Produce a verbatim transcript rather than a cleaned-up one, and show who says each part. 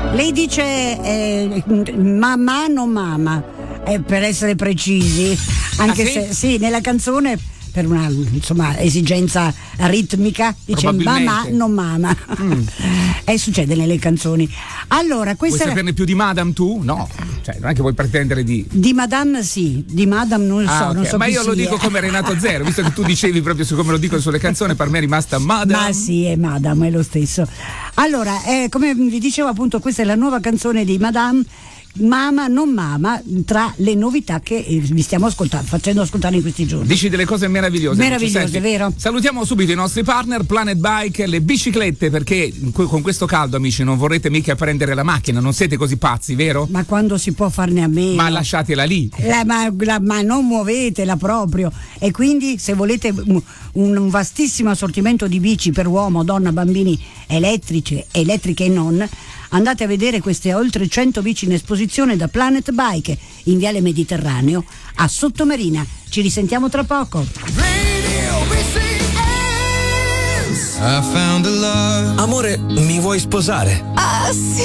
Speaker 1: Lei dice eh, mamma non mama, eh, per essere precisi, anche
Speaker 2: ah, sì?
Speaker 1: se sì, nella canzone per una insomma esigenza ritmica dice mamma non mama. Mm. E succede nelle canzoni. Allora, questa
Speaker 2: vuoi saperne più di Madame tu? No, cioè non è che vuoi pretendere di
Speaker 1: di Madame sì, di Madame non so,
Speaker 2: ah, okay.
Speaker 1: non so.
Speaker 2: Ma io lo
Speaker 1: sia.
Speaker 2: dico come Renato Zero, visto che tu dicevi proprio su come lo dico sulle canzoni, per me è rimasta Madame.
Speaker 1: Ma sì, è Madame, è lo stesso. Allora, eh, come vi dicevo appunto, questa è la nuova canzone di Madame, Mama non mama, tra le novità che vi stiamo ascoltando, facendo ascoltare in questi giorni.
Speaker 2: Dici delle cose meravigliose.
Speaker 1: Meravigliose, vero?
Speaker 2: Salutiamo subito i nostri partner Planet Bike, le biciclette, perché con questo caldo, amici, non vorrete mica prendere la macchina, non siete così pazzi, vero?
Speaker 1: Ma quando si può farne a meno?
Speaker 2: Ma lasciatela lì.
Speaker 1: La, ma, la, ma non muovetela proprio. E quindi se volete un, un vastissimo assortimento di bici per uomo, donna, bambini, elettrici, elettriche e non, andate a vedere queste oltre cento bici in esposizione da Planet Bike in Viale Mediterraneo a Sottomarina. Ci risentiamo tra poco.
Speaker 3: Amore, mi vuoi sposare?
Speaker 4: Ah sì,